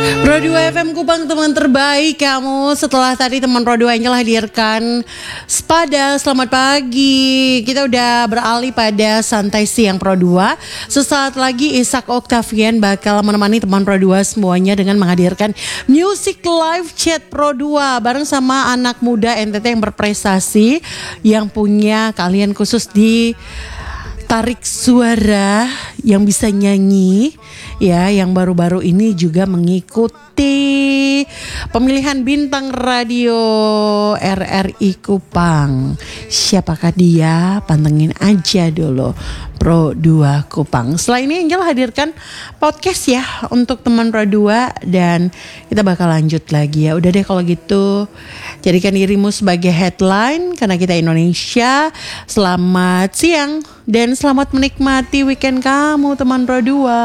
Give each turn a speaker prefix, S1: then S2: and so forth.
S1: Pro 2 FM Kupang, teman terbaik kamu. Setelah tadi teman Pro 2 Angel hadirkan Spada, selamat pagi. Kita udah beralih pada santai siang Pro 2. Sesaat lagi Ishak Octavian bakal menemani teman Pro 2 semuanya dengan menghadirkan Music Live Chat Pro 2 bareng sama anak muda NTT yang berprestasi, yang punya keahlian khusus di tarik suara, yang bisa nyanyi, ya, yang baru-baru ini juga mengikuti pemilihan bintang radio RRI Kupang. Siapakah dia? Pantengin aja dulu Pro 2 Kupang. Setelah ini Angel hadirkan podcast ya untuk teman Pro 2 dan kita bakal lanjut lagi ya. Udah deh kalau gitu, jadikan dirimu sebagai headline karena kita Indonesia. Selamat siang dan selamat menikmati weekend kamu teman Pro 2.